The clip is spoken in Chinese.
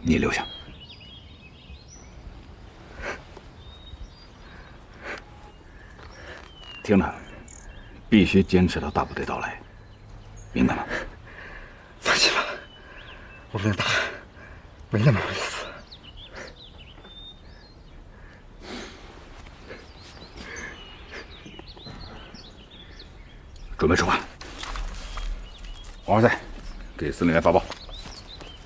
你留下。听着，必须坚持到大部队到来，明白吗？ 放心吧，我命大，没那么会死。 准备出发。黄花菜，给司令员发报。